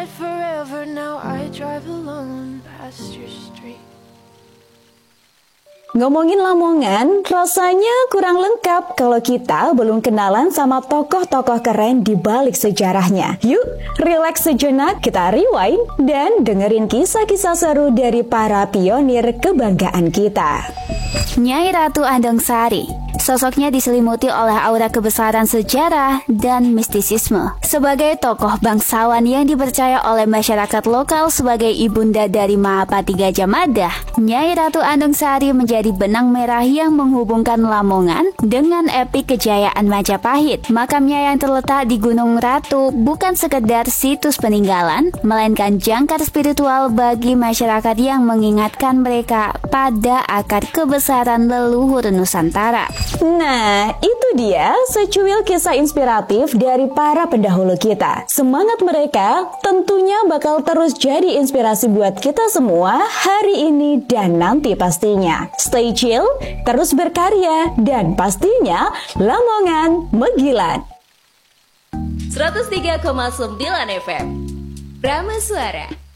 forever, now I drive alone past your street. Ngomongin Lamongan, rasanya kurang lengkap kalau kita belum kenalan sama tokoh-tokoh keren di balik sejarahnya. Yuk, relax sejenak, kita rewind dan dengerin kisah-kisah seru dari para pionir kebanggaan kita. Nyai Ratu Andongsari. Sosoknya diselimuti oleh aura kebesaran sejarah dan mistisisme. Sebagai tokoh bangsawan yang dipercaya oleh masyarakat lokal sebagai ibunda dari Mahapati Gajah Mada, Nyai Ratu Andongsari menjadi benang merah yang menghubungkan Lamongan dengan epik kejayaan Majapahit. Makamnya yang terletak di Gunung Ratu bukan sekedar situs peninggalan, melainkan jangkar spiritual bagi masyarakat yang mengingatkan mereka pada akar kebesaran leluhur Nusantara. Nah, itu dia secuil kisah inspiratif dari para pendahulu kita. Semangat mereka tentunya bakal terus jadi inspirasi buat kita semua hari ini dan nanti pastinya. Stay chill, terus berkarya, dan pastinya Lamongan Megilan. 103,9 FM Rama Suara.